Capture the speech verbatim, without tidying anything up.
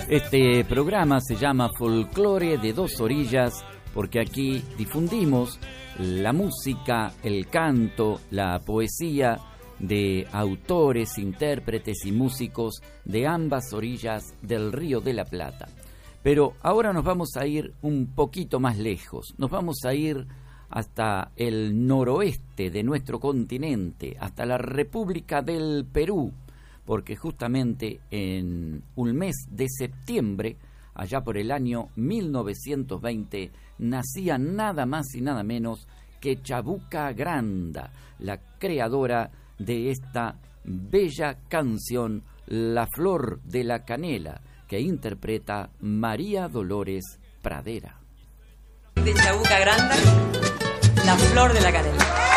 Este programa se llama Folclore de Dos Orillas porque aquí difundimos la música, el canto, la poesía de autores, intérpretes y músicos de ambas orillas del Río de la Plata. Pero ahora nos vamos a ir un poquito más lejos, nos vamos a ir hasta el noroeste de nuestro continente, hasta la República del Perú, porque justamente en un mes de septiembre, allá por el año mil novecientos veinte, nacía nada más y nada menos que Chabuca Granda, la creadora de esta bella canción La Flor de la Canela, que interpreta María Dolores Pradera. De Chabuca Granda, La Flor de la Canela.